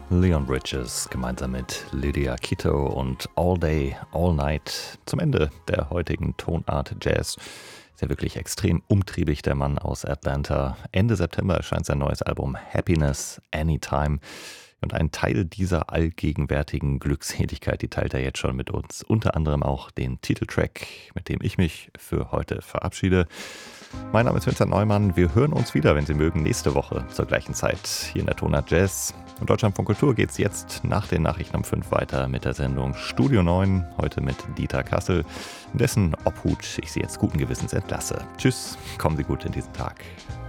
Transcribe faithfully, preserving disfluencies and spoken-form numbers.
Leon Bridges gemeinsam mit Lydia Kito und All Day, All Night zum Ende der heutigen Tonart Jazz. Ist ja wirklich extrem umtriebig, der Mann aus Atlanta. Ende September erscheint sein neues Album Happiness Anytime. Und einen Teil dieser allgegenwärtigen Glückseligkeit, die teilt er jetzt schon mit uns. Unter anderem auch den Titeltrack, mit dem ich mich für heute verabschiede. Mein Name ist Vincent Neumann. Wir hören uns wieder, wenn Sie mögen, nächste Woche zur gleichen Zeit hier in der Tonart Jazz. In Deutschland von Kultur geht es jetzt nach den Nachrichten um fünf weiter mit der Sendung Studio neun. Heute mit Dieter Kassel, in dessen Obhut ich Sie jetzt guten Gewissens entlasse. Tschüss, kommen Sie gut in diesen Tag.